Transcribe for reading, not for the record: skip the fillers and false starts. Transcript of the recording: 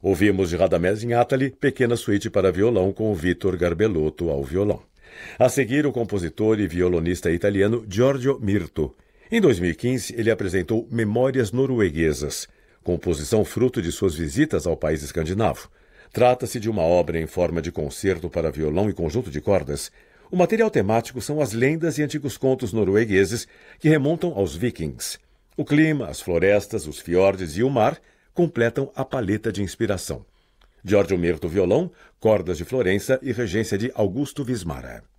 Ouvimos de Radamés Inátali, Pequena Suíte para violão com Vitor Garbelotto ao violão. A seguir, o compositor e violonista italiano Giorgio Mirto. Em 2015, ele apresentou Memórias Norueguesas, composição fruto de suas visitas ao país escandinavo. Trata-se de uma obra em forma de concerto para violão e conjunto de cordas. O material temático são as lendas e antigos contos noruegueses que remontam aos vikings. O clima, as florestas, os fiordes e o mar completam a paleta de inspiração. Giorgio Mirto, violão, cordas de Florença e regência de Augusto Vismara.